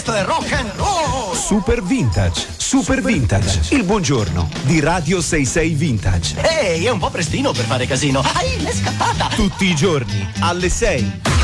Questo è rock and roll! Super Vintage, Super Vintage, il buongiorno di Radio 66 Vintage. Ehi, è un po' prestino per fare casino. L'è scappata! Tutti i giorni alle 6.